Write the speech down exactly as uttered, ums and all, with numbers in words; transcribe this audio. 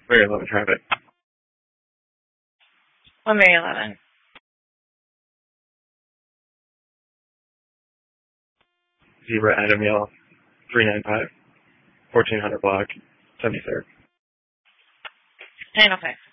Very eleven traffic. one Mary eleven. Zebra Adam Yell, three nine five, fourteen hundred block, seventy-third. nine oh five.